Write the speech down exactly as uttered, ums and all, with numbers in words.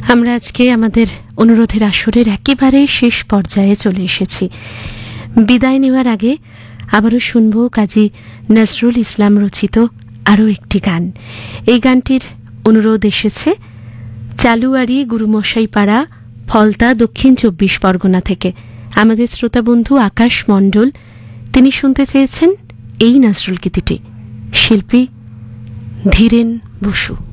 আমরা আজকে আমাদের অনুরোধের আসরের একেবারে শেষ পর্যায়ে চলে এসেছি। বিদায় নেওয়ার আগে আবারও শুনব কাজী নজরুল ইসলাম রচিত আরও একটি গান। এই গানটির অনুরোধ এসেছে চালুয়ারি গুরুমশাই পাড়া, ফলতা, দক্ষিণ চব্বিশ পরগনা থেকে। আমাদের শ্রোতা বন্ধু আকাশ মণ্ডল তিনি শুনতে চেয়েছেন এই নজরুল গীতিটি। শিল্পী ধীরেন বসু।